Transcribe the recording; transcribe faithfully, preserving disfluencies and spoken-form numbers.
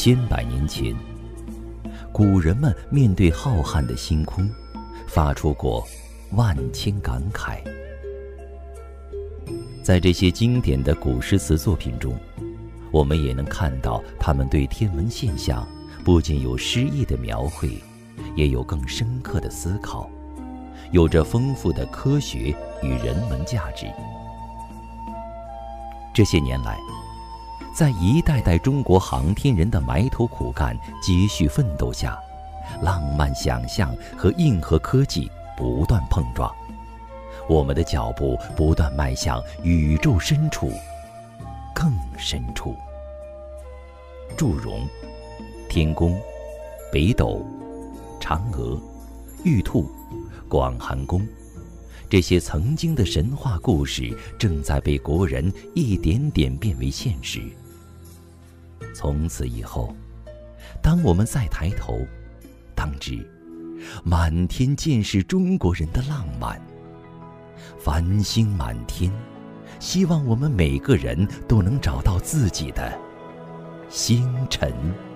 千百年前，古人们面对浩瀚的星空，发出过万千感慨。在这些经典的古诗词作品中，我们也能看到他们对天文现象不仅有诗意的描绘，也有更深刻的思考，有着丰富的科学与人文价值。这些年来，在一代代中国航天人的埋头苦干、接续奋斗下，浪漫想象和硬核科技不断碰撞，我们的脚步不断迈向宇宙深处，更深处。祝融、天宫、北斗、嫦娥、玉兔、广寒宫，这些曾经的神话故事正在被国人一点点变为现实。从此以后，当我们再抬头，当知满天尽是中国人的浪漫。繁星满天，希望我们每个人都能找到自己的星辰。